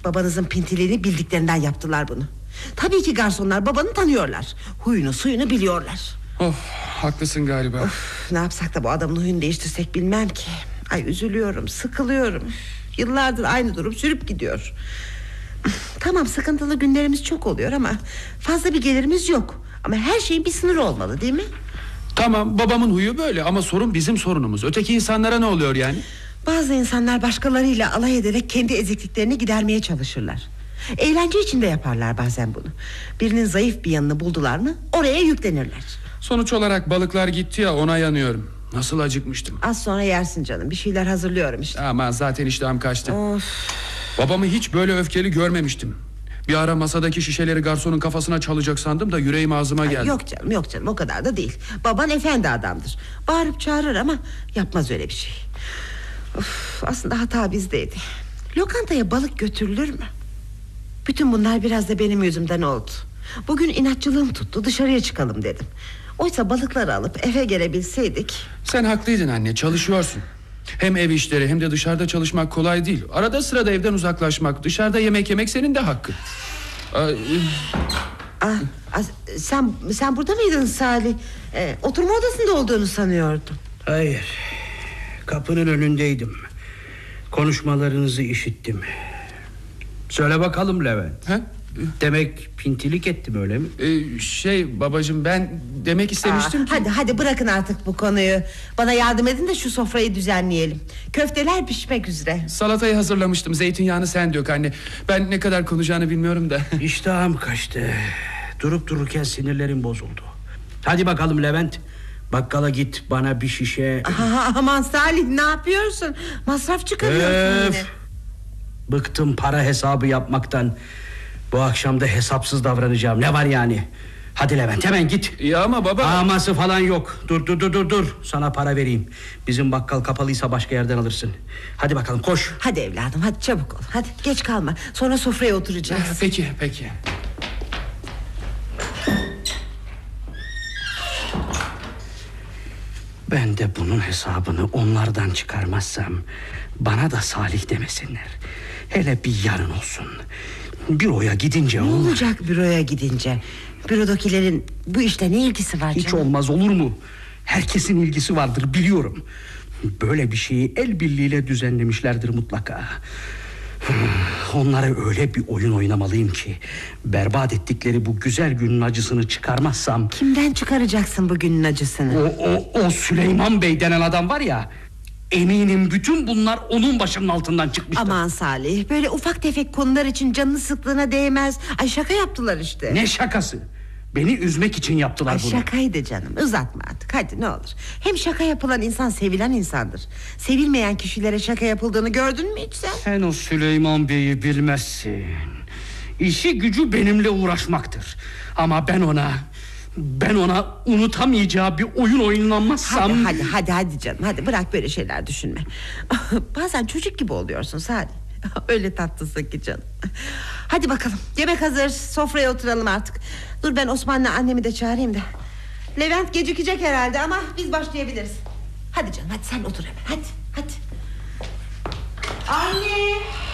Babanızın pintiliğini bildiklerinden yaptılar bunu. Tabii ki garsonlar babanı tanıyorlar. Huyunu suyunu biliyorlar. Of, haklısın galiba. Ne yapsak da bu adamın huyunu değiştirsek bilmem ki. Ay üzülüyorum, sıkılıyorum. Yıllardır aynı durum sürüp gidiyor. Tamam, sıkıntılı günlerimiz çok oluyor ama fazla bir gelirimiz yok. Ama her şeyin bir sınırı olmalı, değil mi? Tamam, babamın huyu böyle ama sorun bizim sorunumuz. Öteki insanlara ne oluyor yani? Bazı insanlar başkalarıyla alay ederek kendi ezikliklerini gidermeye çalışırlar. Eğlence için de yaparlar bazen bunu. Birinin zayıf bir yanını buldular mı oraya yüklenirler. Sonuç olarak balıklar gitti ya, ona yanıyorum. Nasıl acıkmıştım. Az sonra yersin canım, bir şeyler hazırlıyorum işte. Ama zaten iştahım kaçtı. Of. Babamı hiç böyle öfkeli görmemiştim. Bir ara masadaki şişeleri garsonun kafasına çalacak sandım da yüreğim ağzıma geldi. Yok canım, yok canım, o kadar da değil. Baban efendi adamdır. Bağırıp çağırır ama yapmaz öyle bir şey. Of, aslında hata bizdeydi. Lokantaya balık götürülür mü? Bütün bunlar biraz da benim yüzümden oldu. Bugün inatçılığım tuttu, dışarıya çıkalım dedim. Oysa balıkları alıp eve gelebilseydik. Sen haklıydın anne, çalışıyorsun. Hem ev işleri hem de dışarıda çalışmak kolay değil. Arada sırada evden uzaklaşmak, dışarıda yemek yemek senin de hakkın. Sen burada mıydın Salih? Oturma odasında olduğunu sanıyordum. Hayır, kapının önündeydim. Konuşmalarınızı işittim. Söyle bakalım Levent. Ha? Demek pintilik ettim, öyle mi? Babacığım, ben demek istemiştim ki... Hadi bırakın artık bu konuyu. Bana yardım edin de şu sofrayı düzenleyelim. Köfteler pişmek üzere. Salatayı hazırlamıştım, zeytinyağını sen dök anne. Ben ne kadar konuşacağını bilmiyorum da. İştahım kaçtı. Durup dururken sinirlerim bozuldu. Hadi bakalım Levent, bakkala git bana bir şişe... Aman Salih, ne yapıyorsun? Masraf çıkarıyorsun yine. Bıktım para hesabı yapmaktan. Bu akşam da hesapsız davranacağım. Ne var yani? Hadi Levent, hemen git. Ya ama baba... Aması falan yok. Dur. Sana para vereyim. Bizim bakkal kapalıysa başka yerden alırsın. Hadi bakalım, koş. Hadi evladım, hadi çabuk ol. Hadi geç kalma. Sonra sofraya oturacağız. Peki. Ben de bunun hesabını onlardan çıkarmazsam bana da Salih demesinler. Hele bir yarın olsun. Büroya gidince... Ne olacak büroya gidince? Bürodakilerin bu işle ne ilgisi var canım? Hiç olmaz olur mu? Herkesin ilgisi vardır, biliyorum. Böyle bir şeyi el birliğiyle düzenlemişlerdir mutlaka. Onlara öyle bir oyun oynamalıyım ki berbat ettikleri bu güzel günün acısını çıkarmazsam... Kimden çıkaracaksın bu günün acısını? O Süleyman Bey denen adam var ya... Eminim bütün bunlar onun başının altından çıkmıştır. Aman Salih, böyle ufak tefek konular için canını sıktığına değmez. Ay şaka yaptılar işte. Ne şakası? Beni üzmek için yaptılar bunu. Şakaydı canım, uzatma artık, hadi ne olur. Hem şaka yapılan insan sevilen insandır. Sevilmeyen kişilere şaka yapıldığını gördün mü hiç sen? Sen o Süleyman Bey'i bilmezsin. İşi gücü benimle uğraşmaktır. Ama ben ona unutamayacağı bir oyun oynanmazsam... Hadi canım, hadi bırak böyle şeyler düşünme. Bazen çocuk gibi oluyorsun Salih. Öyle tatlısın ki canım. Hadi bakalım, yemek hazır, sofraya oturalım artık. Dur, ben Osman'la annemi de çağırayım da. Levent gecikecek herhalde ama biz başlayabiliriz. Hadi canım, hadi sen otur hemen, hadi. Anne!